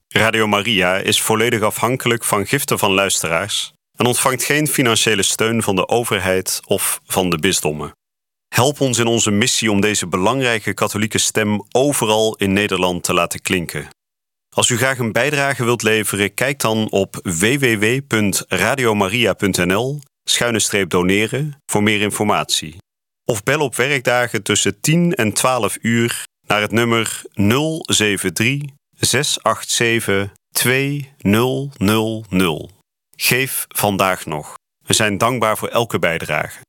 Radio Maria is volledig afhankelijk van giften van luisteraars en ontvangt geen financiële steun van de overheid of van de bisdommen. Help ons in onze missie om deze belangrijke katholieke stem overal in Nederland te laten klinken. Als u graag een bijdrage wilt leveren, kijk dan op www.radiomaria.nl/doneren voor meer informatie. Of bel op werkdagen tussen 10 en 12 uur naar het nummer 073 687 2000. Geef vandaag nog. We zijn dankbaar voor elke bijdrage.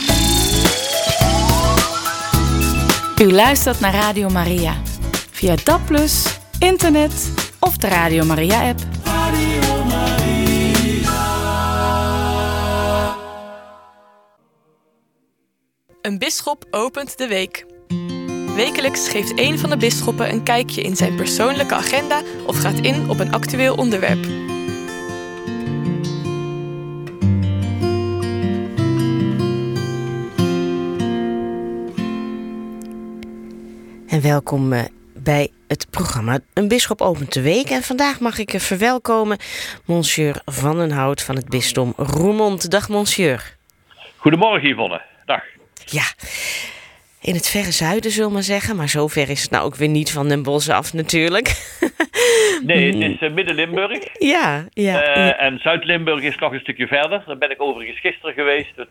U luistert naar Radio Maria. Via DAB+, internet of de Radio Maria-app. Radio Maria. Een bisschop opent de week. Wekelijks geeft een van de bisschoppen een kijkje in zijn persoonlijke agenda of gaat in op een actueel onderwerp. En welkom bij het programma Een Bisschop Opent de Week. En vandaag mag ik verwelkomen Monsieur Van den Hout van het bisdom Roermond. Dag, monsieur. Goedemorgen, Yvonne. Dag. Ja, in het verre zuiden zullen we maar zeggen. Maar zo ver is het nou ook weer niet van Den Bosch af natuurlijk. Nee, het is Midden-Limburg. Ja. En Zuid-Limburg is nog een stukje verder. Daar ben ik overigens gisteren geweest. Met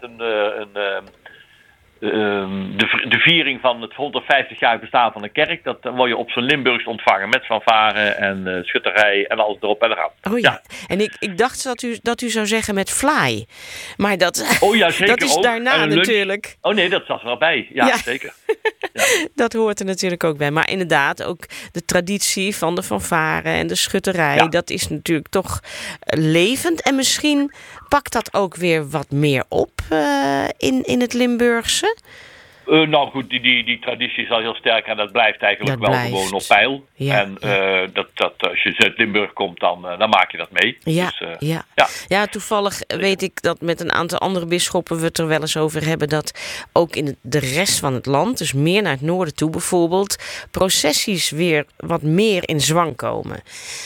de viering van het 150 jaar bestaan van een kerk. Dat word je op zo'n Limburgs ontvangen. Met fanfare en schutterij en alles erop en eraan. Oh ja. En ik dacht dat u zou zeggen met fly. Maar dat, zeker dat is ook. daarna natuurlijk. Oh nee, dat zat er wel bij. Ja. Zeker. Ja. Dat hoort er natuurlijk ook bij. Maar inderdaad, ook de traditie van de fanfare en de schutterij. Dat is natuurlijk toch levend. En misschien pakt dat ook weer wat meer op in het Limburgse. Nou goed, die traditie is al heel sterk en dat blijft eigenlijk gewoon op peil. Ja, en dat als je uit Limburg komt, dan maak je dat mee. Ja, dus, ja, toevallig weet ik dat met een aantal andere bisschoppen we het er wel eens over hebben dat ook in de rest van het land, dus meer naar het noorden toe bijvoorbeeld, processies weer wat meer in zwang komen.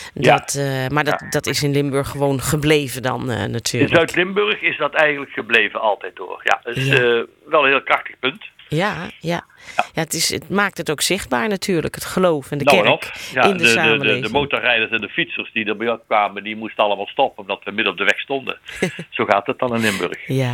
Dat is in Limburg gewoon gebleven dan natuurlijk. In Zuid-Limburg is dat eigenlijk gebleven altijd door. Ja, dat is wel een heel krachtig punt. Ja, het maakt het ook zichtbaar natuurlijk, het geloof en de kerk in de samenleving. De motorrijders en de fietsers die er bij ons kwamen, die moesten allemaal stoppen omdat we midden op de weg stonden. Zo gaat het dan in Limburg. Ja.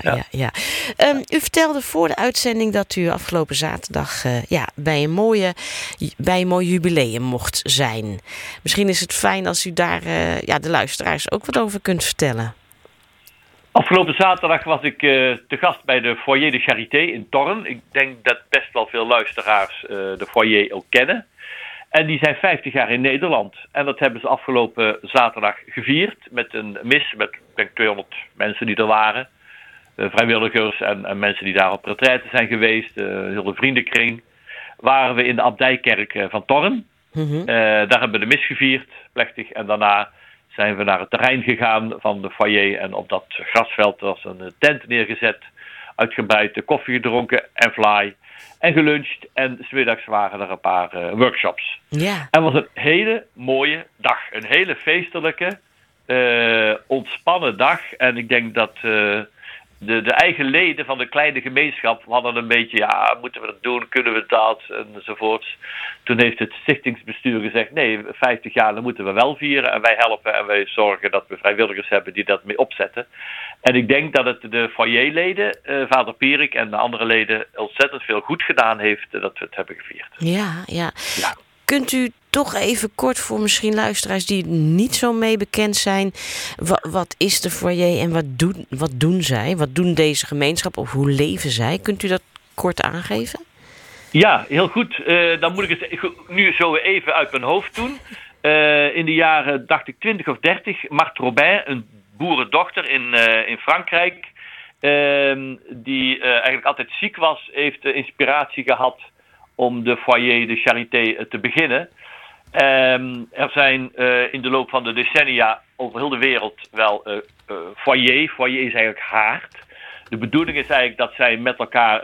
U vertelde voor de uitzending dat u afgelopen zaterdag bij een mooi jubileum mocht zijn. Misschien is het fijn als u daar de luisteraars ook wat over kunt vertellen. Afgelopen zaterdag was ik te gast bij de Foyer de Charité in Thorn. Ik denk dat best wel veel luisteraars de Foyer ook kennen. En die zijn 50 jaar in Nederland. En dat hebben ze afgelopen zaterdag gevierd met een mis met ik denk 200 mensen die er waren. Vrijwilligers en mensen die daar op retraite zijn geweest. Heel de vriendenkring. Waren we in de abdijkerk van Thorn. Mm-hmm. Daar hebben we de mis gevierd, plechtig. En daarna zijn we naar het terrein gegaan van de foyer en op dat grasveld was een tent neergezet, uitgebreid koffie gedronken en fly en geluncht en 's middags waren er een paar workshops. Ja. En het was een hele mooie dag, een hele feestelijke, ontspannen dag en ik denk dat de eigen leden van de kleine gemeenschap hadden een beetje, moeten we dat doen, kunnen we dat, enzovoorts. Toen heeft het stichtingsbestuur gezegd, nee, 50 jaar, dan moeten we wel vieren. En wij helpen en wij zorgen dat we vrijwilligers hebben die dat mee opzetten. En ik denk dat het de foyerleden, vader Pierik en de andere leden, ontzettend veel goed gedaan heeft dat we het hebben gevierd. Ja. Kunt u toch even kort voor misschien luisteraars die niet zo mee bekend zijn, wat is de foyer en wat doen zij? Wat doen deze gemeenschap of hoe leven zij? Kunt u dat kort aangeven? Ja, heel goed. Dan moet ik het nu zo even uit mijn hoofd doen. In de jaren, dacht ik, 20 of 30, Marthe Robin, een boerendochter in Frankrijk, die eigenlijk altijd ziek was, heeft de inspiratie gehad om de Foyer de Charité te beginnen. Er zijn in de loop van de decennia over heel de wereld wel foyer. Foyer is eigenlijk haard. De bedoeling is eigenlijk dat zij met elkaar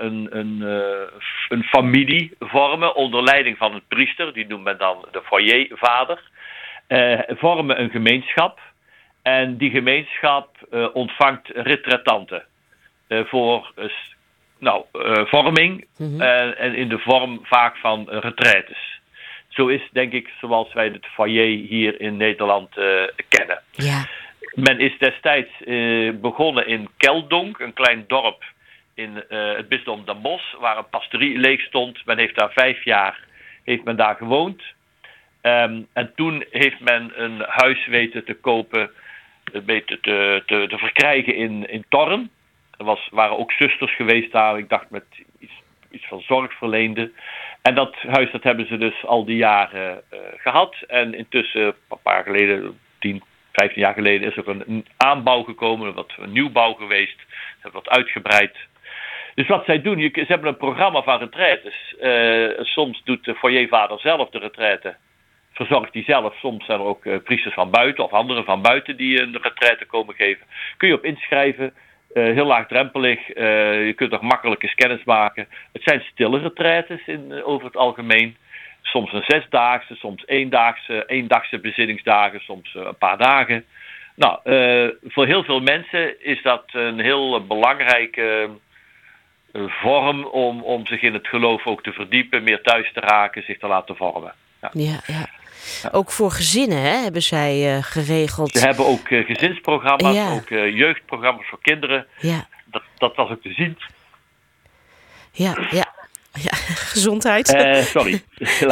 een familie vormen onder leiding van een priester. Die noemt men dan de foyervader. vormen een gemeenschap. En die gemeenschap ontvangt retretanten voor vorming en in de vorm vaak van retraites. Zo is, denk ik, zoals wij het foyer hier in Nederland kennen. Ja. Men is destijds begonnen in Keldonk, een klein dorp in het bisdom Den Bosch, waar een pastorie leeg stond. Men heeft daar 5 jaar daar gewoond. En toen heeft men een huis weten te kopen, weten te verkrijgen in Torren. Er waren ook zusters geweest daar, ik dacht met iets van zorg verleende. En dat huis dat hebben ze dus al die jaren gehad. En intussen, een paar jaar geleden, 10, 15 jaar geleden, is er een aanbouw gekomen, een nieuwbouw geweest. Ze hebben wat uitgebreid. Dus wat zij doen, ze hebben een programma van retraites. Soms doet de foyervader zelf de retraite. Verzorgt die zelf. Soms zijn er ook priesters van buiten of anderen van buiten die een retraite komen geven. Kun je op inschrijven. Heel laagdrempelig. Je kunt er makkelijk eens kennis maken. Het zijn stille retraites over het algemeen. Soms een 6-daagse, soms 1-dagse bezinningsdagen, soms een paar dagen. Nou, voor heel veel mensen is dat een heel belangrijke vorm om zich in het geloof ook te verdiepen, meer thuis te raken, zich te laten vormen. Ja. Ook voor gezinnen hebben zij geregeld. Ze hebben ook gezinsprogramma's, ook jeugdprogramma's voor kinderen. Ja. Dat was ook te zien. Ja, gezondheid. Sorry.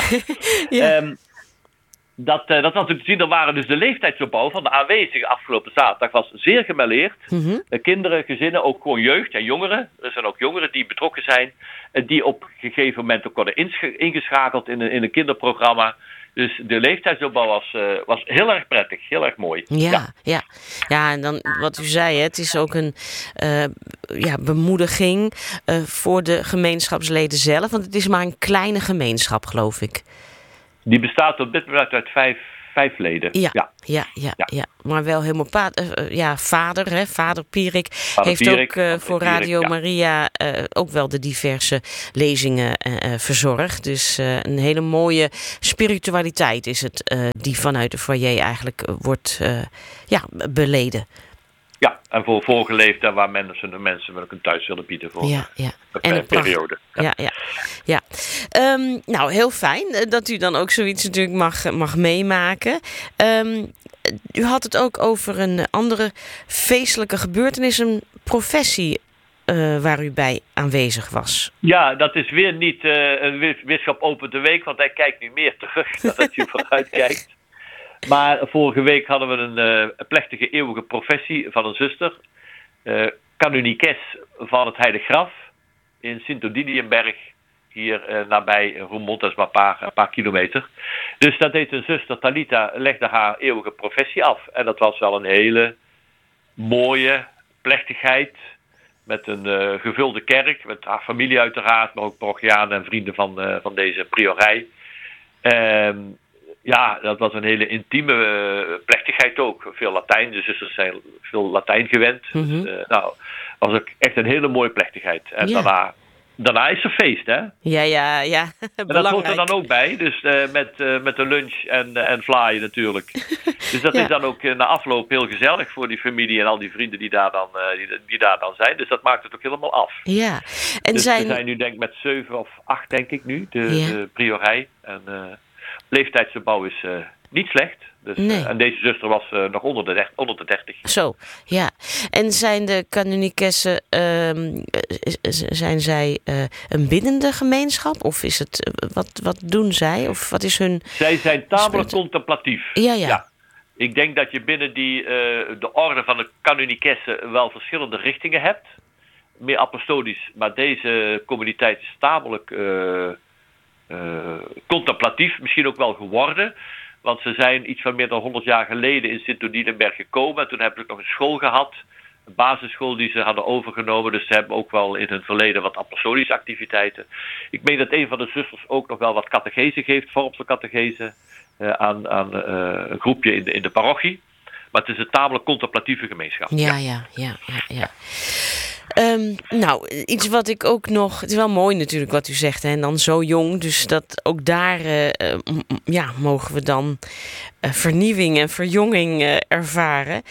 Dat was ook te zien. Er waren dus de leeftijdsopbouw van de aanwezigen afgelopen zaterdag was zeer gemêleerd. Kinderen, gezinnen, ook gewoon jeugd en jongeren. Er zijn ook jongeren die betrokken zijn. Die op een gegeven moment ook worden ingeschakeld in een kinderprogramma. Dus de leeftijdsopbouw was heel erg prettig, heel erg mooi. Ja, en dan wat u zei, het is ook een bemoediging voor de gemeenschapsleden zelf. Want het is maar een kleine gemeenschap, geloof ik. Die bestaat op dit moment uit 5 leden. Ja. Maar wel helemaal vader Pierik heeft Pierik, ook voor Radio Maria ook wel de diverse lezingen verzorgd. Dus een hele mooie spiritualiteit is het die vanuit de foyer eigenlijk wordt beleden. Ja, en voor voorgeleefd en waar mensen ook een thuis willen bieden voor een periode. Ja. Nou, heel fijn dat u dan ook zoiets natuurlijk mag meemaken. U had het ook over een andere feestelijke gebeurtenis, een professie waar u bij aanwezig was. Ja, dat is weer niet een bisschop opent de week, want hij kijkt nu meer terug dan dat je vooruit kijkt. Maar vorige week hadden we een plechtige eeuwige professie van een zuster. Canonikes van het Heilig Graf in Sint-Odiliënberg. Hier nabij Roermond, dat is maar een paar kilometer. Dus dat deed een zuster, Talita, legde haar eeuwige professie af. En dat was wel een hele mooie plechtigheid. Met een gevulde kerk, met haar familie uiteraard, maar ook parochianen en vrienden van deze priorij. Dat was een hele intieme plechtigheid ook. Veel Latijn, de zusters zijn veel Latijn gewend. Dus, was ook echt een hele mooie plechtigheid. En daarna is er feest, hè? Ja. En dat hoort er dan ook bij. Dus met de lunch en vlaaien natuurlijk. Dus dat is dan ook na afloop heel gezellig voor die familie en al die vrienden die daar dan zijn. Dus dat maakt het ook helemaal af. Ja. En dus we zijn nu denk ik met 7 of 8 denk ik nu, de priorij. En leeftijdsopbouw is niet slecht. Dus, nee. En deze zuster was nog onder de 30. Zo, ja. En zijn de kanunikessen, zijn zij een binnende gemeenschap? Of is het, wat doen zij? Of wat is hun... Zij zijn tamelijk contemplatief. Ja. Ik denk dat je binnen de orde van de kanunikessen wel verschillende richtingen hebt. Meer apostolisch, maar deze communiteit is tamelijk contemplatief, misschien ook wel geworden. Want ze zijn iets van meer dan 100 jaar geleden in Sint-Odiliënberg gekomen. En toen hebben ze ook nog een school gehad. Een basisschool die ze hadden overgenomen. Dus ze hebben ook wel in hun verleden wat apostolische activiteiten. Ik meen dat een van de zusters ook nog wel wat catechese geeft. Vormse catechese. Aan een groepje in de parochie. Maar het is een tamelijk contemplatieve gemeenschap. Ja. Iets wat ik ook nog... Het is wel mooi natuurlijk wat u zegt, hè, en dan zo jong. Dus dat ook daar mogen we dan vernieuwing en verjonging ervaren.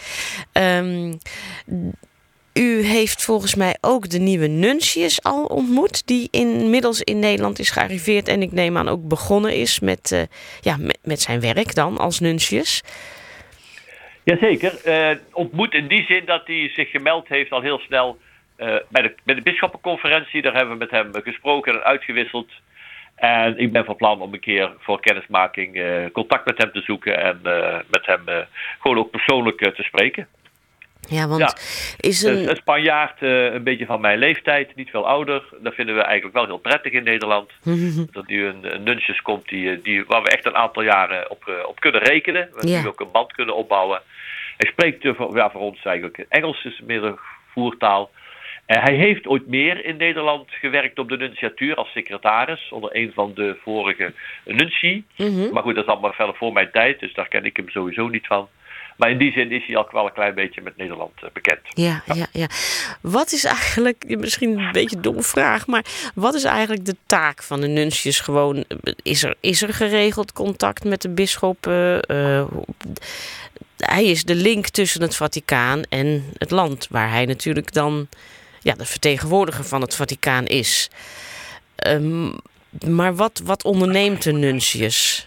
U heeft volgens mij ook de nieuwe Nuncius al ontmoet, die inmiddels in Nederland is gearriveerd en ik neem aan ook begonnen is met zijn werk dan als Nuncius. Jazeker. Ontmoet in die zin dat hij zich gemeld heeft al heel snel bij de bisschoppenconferentie. Daar hebben we met hem gesproken en uitgewisseld. En ik ben van plan om een keer voor kennismaking contact met hem te zoeken en met hem gewoon ook persoonlijk te spreken. Ja, want is een Spanjaard, een beetje van mijn leeftijd, niet veel ouder. Dat vinden we eigenlijk wel heel prettig in Nederland. Dat nu een Nuncius komt waar we echt een aantal jaren op kunnen rekenen. We nu ook een band kunnen opbouwen. Hij spreekt voor ons eigenlijk Engels, is meer een voertaal. Hij heeft ooit meer in Nederland gewerkt op de nunciatuur als secretaris onder een van de vorige nunci. Maar goed, dat is allemaal verder voor mijn tijd, dus daar ken ik hem sowieso niet van. Maar in die zin is hij al wel een klein beetje met Nederland bekend. Ja. Wat is eigenlijk, misschien een beetje een domme vraag, maar wat is eigenlijk de taak van de Nuncius? Gewoon, is er geregeld contact met de bisschop? Hij is de link tussen het Vaticaan en het land, waar hij natuurlijk dan de vertegenwoordiger van het Vaticaan is. Maar wat onderneemt de Nuncius?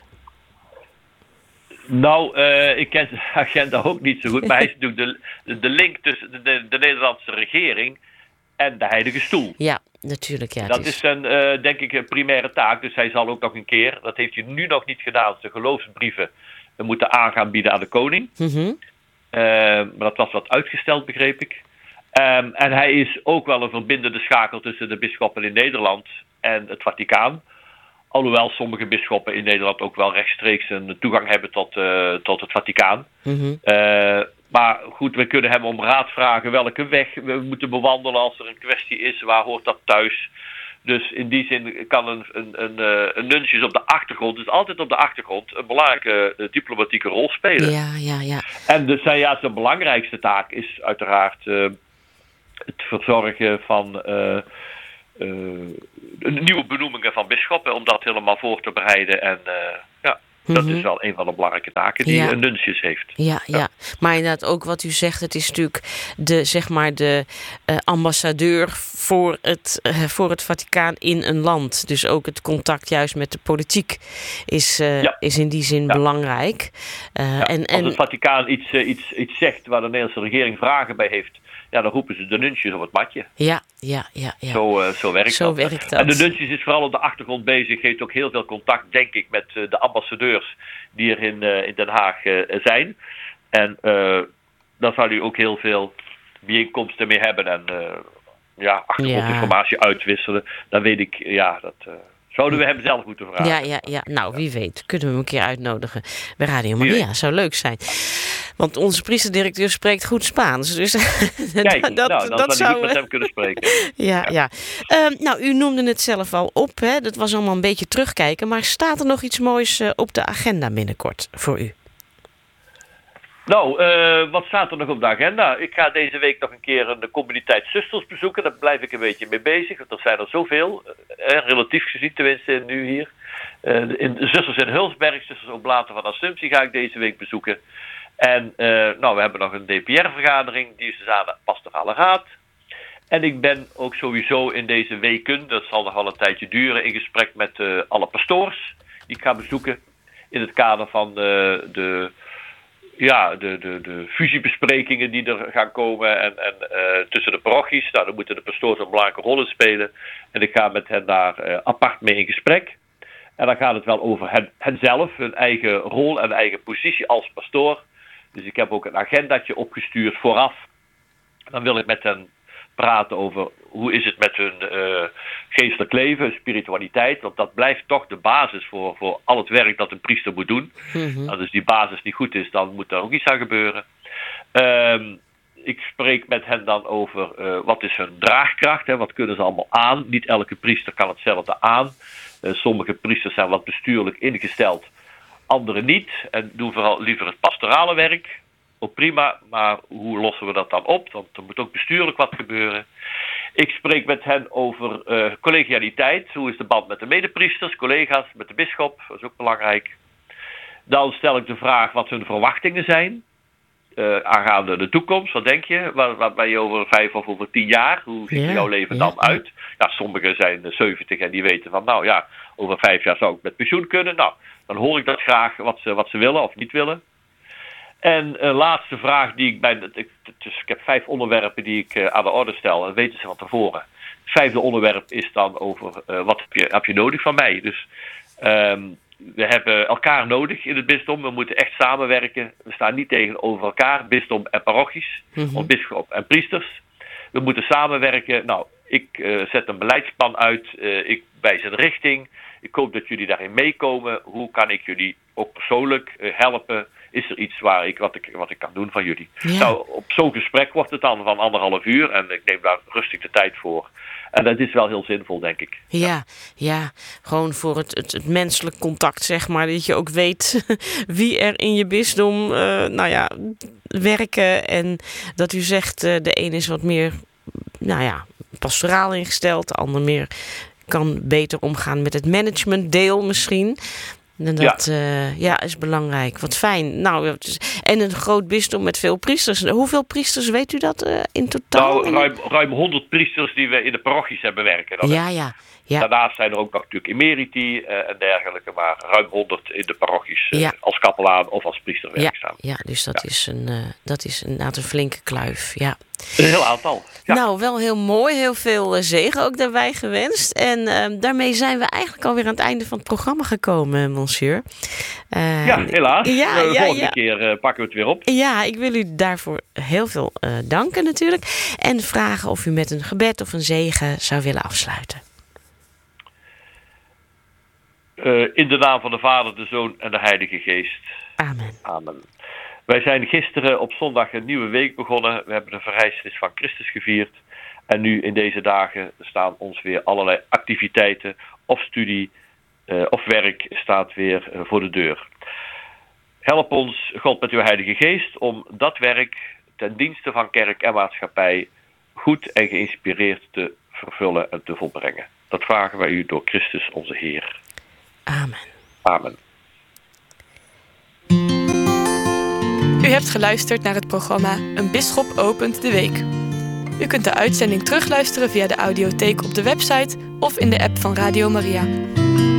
Nou, ik ken de agenda ook niet zo goed, maar hij is natuurlijk de link tussen de Nederlandse regering en de Heilige Stoel. Ja, natuurlijk. Ja, dat is zijn, denk ik, een primaire taak. Dus hij zal ook nog een keer, dat heeft hij nu nog niet gedaan, zijn geloofsbrieven moeten aan bieden aan de koning. Maar dat was wat uitgesteld, begreep ik. En hij is ook wel een verbindende schakel tussen de bisschoppen in Nederland en het Vaticaan. Alhoewel sommige bisschoppen in Nederland ook wel rechtstreeks een toegang hebben tot het Vaticaan. Maar goed, we kunnen hem om raad vragen welke weg we moeten bewandelen als er een kwestie is. Waar hoort dat thuis? Dus in die zin kan een Nuncius op de achtergrond, dus altijd op de achtergrond, een belangrijke diplomatieke rol spelen. Ja. En dus zijn belangrijkste taak is uiteraard het verzorgen van nieuwe benoemingen van bisschoppen, om dat helemaal voor te bereiden. En dat is wel een van de belangrijke taken die een Nuncius heeft. Ja. Maar inderdaad ook wat u zegt, het is natuurlijk de ambassadeur voor het Vaticaan in een land. Dus ook het contact juist met de politiek is in die zin belangrijk. Als het Vaticaan iets zegt waar de Nederlandse regering vragen bij heeft, dan roepen ze de Nuncius op het matje. Ja. Zo werkt dat. En de Nuncius is vooral op de achtergrond bezig, heeft ook heel veel contact, denk ik, met de ambassadeurs die er in Den Haag zijn. En daar zal u ook heel veel bijeenkomsten mee hebben en achtergrondinformatie uitwisselen. Dan weet ik, dat zouden we hem zelf moeten vragen. Ja. Nou, wie weet, kunnen we hem een keer uitnodigen bij Radio Maria. Zou leuk zijn. Want onze priesterdirecteur spreekt goed Spaans. Dus kijk, dat zou goed met hem kunnen spreken. Ja. U noemde het zelf al op, hè? Dat was allemaal een beetje terugkijken. Maar staat er nog iets moois op de agenda binnenkort voor u? Nou, wat staat er nog op de agenda? Ik ga deze week nog een keer een communiteit zusters bezoeken. Daar blijf ik een beetje mee bezig. Want er zijn er zoveel. Relatief gezien tenminste nu hier. In Zusters in Hulsberg, Zusters Oblaten van Assumptie ga ik deze week bezoeken. En we hebben nog een DPR-vergadering, Diocesane Pastorale Raad. En ik ben ook sowieso in deze weken, dat zal nog wel een tijdje duren, in gesprek met alle pastoors die ik ga bezoeken. In het kader van de fusiebesprekingen die er gaan komen en tussen de parochies. Nou, daar moeten de pastoors een belangrijke rol in spelen. En ik ga met hen daar apart mee in gesprek. En dan gaat het wel over hen zelf, hun eigen rol en eigen positie als pastoor. Dus ik heb ook een agendaatje opgestuurd vooraf. Dan wil ik met hen praten over hoe is het met hun geestelijk leven, spiritualiteit. Want dat blijft toch de basis voor al het werk dat een priester moet doen. Als dus die basis niet goed is, dan moet daar ook iets aan gebeuren. Ik spreek met hen dan over wat is hun draagkracht, hè, wat kunnen ze allemaal aan. Niet elke priester kan hetzelfde aan. Sommige priesters zijn wat bestuurlijk ingesteld, anderen niet. En doen vooral liever het pastorale werk. Ook prima, maar hoe lossen we dat dan op? Want er moet ook bestuurlijk wat gebeuren. Ik spreek met hen over collegialiteit. Hoe is de band met de medepriesters, collega's, met de bisschop? Dat is ook belangrijk. Dan stel ik de vraag wat hun verwachtingen zijn. Aangaande de toekomst. Wat denk je? Wat ben je over 5 of over 10 jaar? Hoe ziet jouw leven dan uit? Ja, sommigen zijn 70 en die weten van over 5 jaar zou ik met pensioen kunnen. Nou, dan hoor ik dat graag wat ze willen of niet willen. En een laatste vraag die dus ik heb 5 onderwerpen die ik aan de orde stel. Dat weten ze van tevoren. Het 5e onderwerp is dan over wat heb je nodig van mij. Dus we hebben elkaar nodig in het bisdom. We moeten echt samenwerken. We staan niet tegenover elkaar, bisdom en parochies. Of bisschop en priesters. We moeten samenwerken. Nou, ik zet een beleidsplan uit. Ik wijs een richting. Ik hoop dat jullie daarin meekomen. Hoe kan ik jullie ook persoonlijk helpen? Is er iets wat ik kan doen van jullie? Ja. Nou, op zo'n gesprek wordt het dan van 1,5 uur. En ik neem daar rustig de tijd voor. En dat is wel heel zinvol, denk ik. Ja. Gewoon voor het menselijk contact, zeg maar. Dat je ook weet wie er in je bisdom werken. En dat u zegt, de een is wat meer pastoraal ingesteld. De ander meer kan beter omgaan met het managementdeel misschien. En dat is belangrijk. Wat fijn. Nou, en een groot bisdom met veel priesters. Hoeveel priesters weet u dat in totaal? Nou, ruim 100 priesters die we in de parochies hebben werken. Ja. Daarnaast zijn er ook nog natuurlijk emeriti en dergelijke. Maar ruim 100 in de parochies als kapelaan of als priester werkzaam. Ja, dus dat is inderdaad een flinke kluif. Ja. Een heel aantal. Ja. Nou, wel heel mooi. Heel veel zegen ook daarbij gewenst. En daarmee zijn we eigenlijk alweer aan het einde van het programma gekomen, monsieur. Helaas. De volgende keer pakken we het weer op. Ja, ik wil u daarvoor heel veel danken natuurlijk. En vragen of u met een gebed of een zegen zou willen afsluiten. In de naam van de Vader, de Zoon en de Heilige Geest. Amen. Wij zijn gisteren op zondag een nieuwe week begonnen. We hebben de verrijzenis van Christus gevierd. En nu in deze dagen staan ons weer allerlei activiteiten of studie of werk staat weer voor de deur. Help ons, God, met uw Heilige Geest om dat werk ten dienste van kerk en maatschappij goed en geïnspireerd te vervullen en te volbrengen. Dat vragen wij u door Christus onze Heer. Amen. U hebt geluisterd naar het programma Een Bisschop opent de week. U kunt de uitzending terugluisteren via de audiotheek op de website of in de app van Radio Maria.